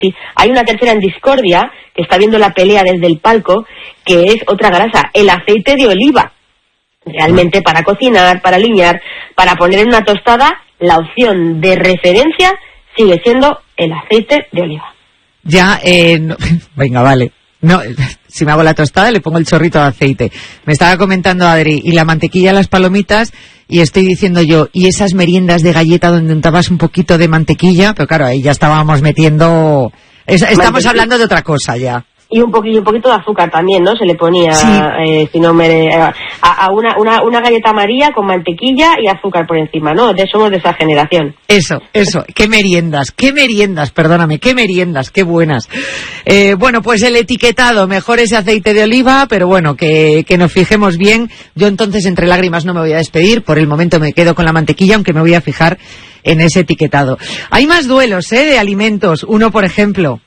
Sí, hay una tercera en discordia que está viendo la pelea desde el palco, que es otra grasa, el aceite de oliva. Realmente para cocinar, para aliñar, para poner en una tostada, la opción de referencia sigue siendo el aceite de oliva. Ya, no, venga, vale. No, si me hago la tostada le pongo el chorrito de aceite. Me estaba comentando Adri, y la mantequilla, las palomitas, y estoy diciendo yo, y esas meriendas de galleta donde untabas un poquito de mantequilla, pero claro, ahí ya estábamos metiendo... Estamos hablando de otra cosa ya. Y un poquito de azúcar también, ¿no? Se le ponía, sí. Si no a una galleta María con mantequilla y azúcar por encima, ¿no? Somos de esa generación. Eso. Qué meriendas, perdóname, qué meriendas, qué buenas. Bueno, pues el etiquetado, mejor ese aceite de oliva, pero bueno, que nos fijemos bien. Yo entonces entre lágrimas no me voy a despedir, por el momento me quedo con la mantequilla, aunque me voy a fijar en ese etiquetado. Hay más duelos, de alimentos. Uno, por ejemplo,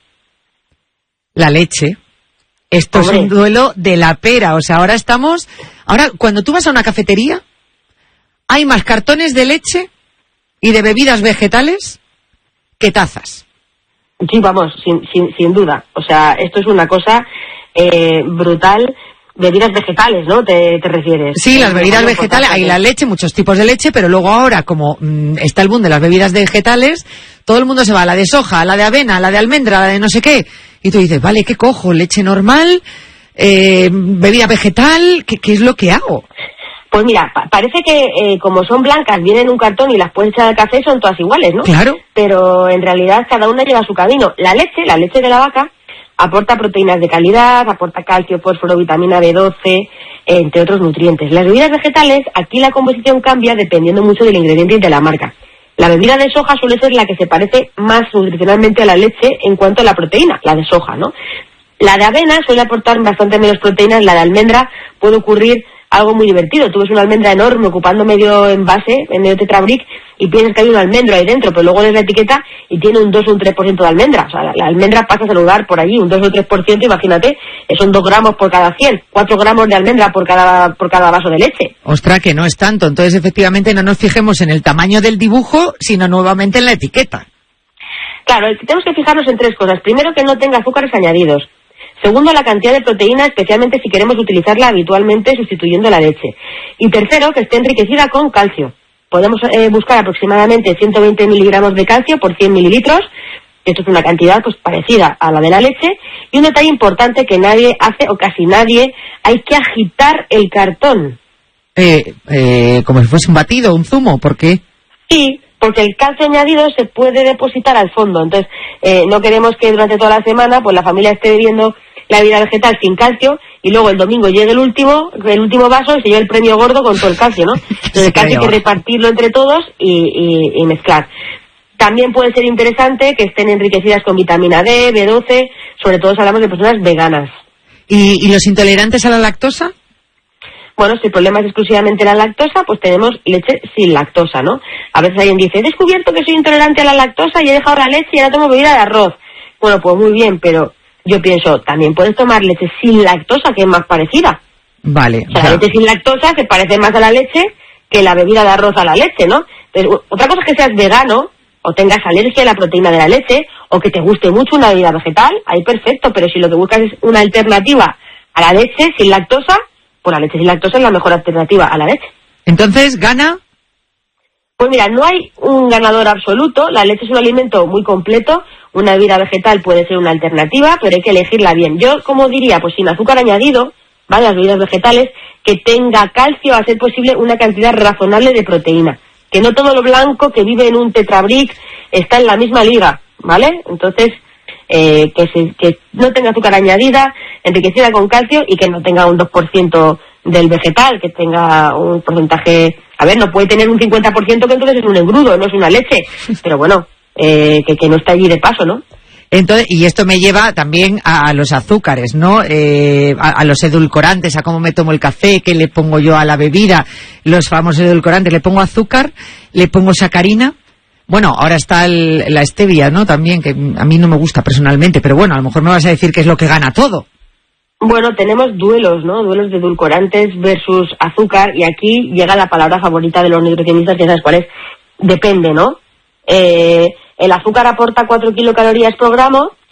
la leche. Esto es un duelo de la pera. O sea, ahora cuando tú vas a una cafetería, hay más cartones de leche y de bebidas vegetales que tazas. Sí, vamos, sin duda. O sea, esto es una cosa brutal. Bebidas vegetales, ¿no? ¿Te refieres? Sí, las bebidas vegetales, hay la leche, muchos tipos de leche, pero luego ahora, como está el boom de las bebidas vegetales, todo el mundo se va a la de soja, a la de avena, a la de almendra, a la de no sé qué. Y tú dices, vale, ¿qué cojo? ¿Leche normal? ¿Bebida vegetal? ¿Qué es lo que hago? Pues mira, parece que como son blancas, vienen en un cartón y las puedes echar al café, son todas iguales, ¿no? Claro. Pero en realidad cada una lleva su camino. La leche de la vaca, aporta proteínas de calidad, aporta calcio, fósforo, vitamina B12, entre otros nutrientes. Las bebidas vegetales, aquí la composición cambia dependiendo mucho del ingrediente y de la marca. La bebida de soja suele ser la que se parece más nutricionalmente a la leche en cuanto a la proteína, la de soja, ¿no? La de avena suele aportar bastante menos proteínas, la de almendra puede ocurrir algo muy divertido. Tú ves una almendra enorme ocupando medio envase, en medio tetrabric, y piensas que hay un almendro ahí dentro, pero luego lees la etiqueta y tiene un 2 o un 3% de almendra. O sea, la almendra pasa a saludar por allí, un 2 o 3%, imagínate, son 2 gramos por cada 100, 4 gramos de almendra por cada vaso de leche. Ostras, que no es tanto. Entonces, efectivamente, no nos fijemos en el tamaño del dibujo, sino nuevamente en la etiqueta. Claro, tenemos que fijarnos en 3 cosas. Primero, que no tenga azúcares añadidos. Segundo, la cantidad de proteína, especialmente si queremos utilizarla habitualmente sustituyendo la leche. Y tercero, que esté enriquecida con calcio. Podemos buscar aproximadamente 120 miligramos de calcio por 100 mililitros. Esto es una cantidad pues parecida a la de la leche. Y un detalle importante que nadie hace, o casi nadie, hay que agitar el cartón. Como si fuese un batido, un zumo, ¿por qué? Sí, porque el calcio añadido se puede depositar al fondo. Entonces, no queremos que durante toda la semana pues la familia esté bebiendo la bebida vegetal sin calcio y luego el domingo llegue el último vaso y se lleve el premio gordo con todo el calcio, ¿no? Entonces, el calcio hay que repartirlo entre todos y mezclar. También puede ser interesante que estén enriquecidas con vitamina D, B12, sobre todo si hablamos de personas veganas. ¿Y los intolerantes a la lactosa? Bueno, si el problema es exclusivamente la lactosa, pues tenemos leche sin lactosa, ¿no? A veces alguien dice, he descubierto que soy intolerante a la lactosa y he dejado la leche y ahora tomo bebida de arroz. Bueno, pues muy bien, pero yo pienso, también puedes tomar leche sin lactosa, que es más parecida. Vale. O sea, la leche sin lactosa se parece más a la leche que la bebida de arroz a la leche, ¿no? Pero otra cosa es que seas vegano o tengas alergia a la proteína de la leche o que te guste mucho una bebida vegetal, ahí perfecto, pero si lo que buscas es una alternativa a la leche sin lactosa, pues la leche sin lactosa es la mejor alternativa a la leche. Entonces, ¿gana? Pues mira, no hay un ganador absoluto. La leche es un alimento muy completo. Una bebida vegetal puede ser una alternativa, pero hay que elegirla bien. Yo, como diría, pues sin azúcar añadido, ¿vale? Las bebidas vegetales, que tenga calcio, a ser posible una cantidad razonable de proteína. Que no todo lo blanco que vive en un tetrabric está en la misma liga, ¿vale? Entonces, que no tenga azúcar añadida, enriquecida con calcio y que no tenga un 2% del vegetal, que tenga un porcentaje, a ver, no puede tener un 50% que entonces es un engrudo, no es una leche, pero bueno, que no está allí de paso, ¿no? Entonces, y esto me lleva también a los azúcares, ¿no? A los edulcorantes, a cómo me tomo el café, qué le pongo yo a la bebida, los famosos edulcorantes, le pongo azúcar, le pongo sacarina. Bueno, ahora está la stevia, ¿no? También, que a mí no me gusta personalmente, pero bueno, a lo mejor me vas a decir que es lo que gana todo. Bueno, tenemos duelos, ¿no? Duelos de edulcorantes versus azúcar, y aquí llega la palabra favorita de los nutricionistas, que sabes cuál es. Depende, ¿no? El azúcar aporta 4 kilocalorías por gramo,